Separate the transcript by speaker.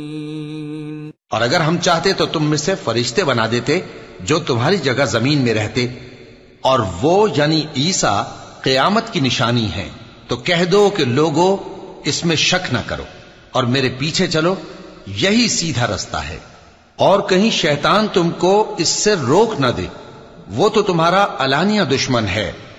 Speaker 1: और अगर हम चाहते तो तुम में से फरिश्ते बना देते जो तुम्हारी जगह जमीन में रहते, और वो यानी ईसा क़यामत की निशानी है। तो कह दो कि लोगों, इसमें शक न करो और मेरे पीछे चलो, यही सीधा रास्ता है। और कहीं शैतान तुमको इससे रोक न दे, वो तो तुम्हारा अलानिया दुश्मन है।